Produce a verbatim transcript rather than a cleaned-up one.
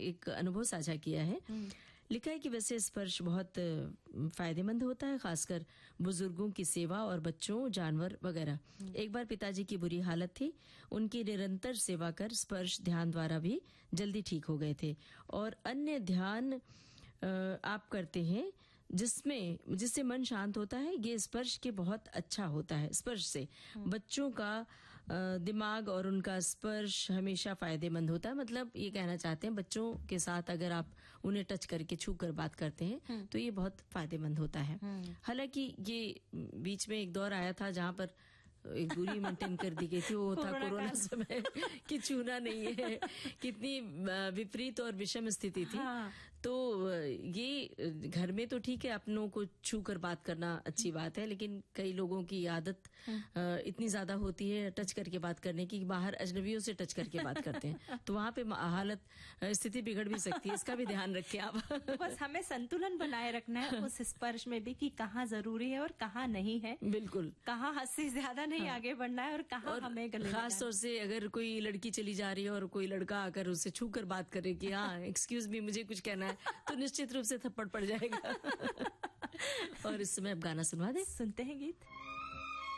एक अनुभव साझा किया है। लिखा है कि वैसे स्पर्श बहुत फायदेमंद होता है, खासकर बुजुर्गों की सेवा और बच्चों, जानवर वगैरह। एक बार पिताजी की बुरी हालत थी, उनकी निरंतर सेवा कर स्पर्श ध्यान द्वारा भी जल्दी ठीक हो गए थे। और अन्य ध्यान आप करते हैं जिसमें जिससे मन शांत होता है, ये स्पर्श के बहुत अच्छा होता है। स्पर्श से बच्चों का दिमाग और उनका स्पर्श हमेशा फायदेमंद होता है। मतलब ये कहना चाहते हैं बच्चों के साथ अगर आप उन्हें टच करके छू कर बात करते हैं तो ये बहुत फायदेमंद होता है। हालांकि ये बीच में एक दौर आया था जहां पर एक दूरी मेंटेन कर दी गई थी, वो था कोरोना समय कि छूना नहीं है। कितनी विपरीत और विषम स्थिति थी। हाँ। तो ये घर में तो ठीक है, अपनों को छू कर बात करना अच्छी बात है, लेकिन कई लोगों की आदत इतनी ज्यादा होती है टच करके बात करने की, बाहर अजनबियों से टच करके बात करते हैं, तो वहां पे हालत स्थिति बिगड़ भी सकती है। इसका भी ध्यान रखें आप। बस हमें संतुलन बनाए रखना है उस स्पर्श में भी कि कहाँ जरूरी है और कहाँ नहीं है। बिल्कुल, कहाँ हद से ज्यादा नहीं हाँ। आगे बढ़ना है और कहाँ हमें गले खास तौर से अगर कोई लड़की चली जा रही है और कोई लड़का आकर उससे छू कर बात करे कि हाँ एक्सक्यूज मी मुझे कुछ कहना है, तो निश्चित रूप से थप्पड़ पड़ जाएगा। और इस समय अब गाना सुनवा दे, सुनते हैं गीत।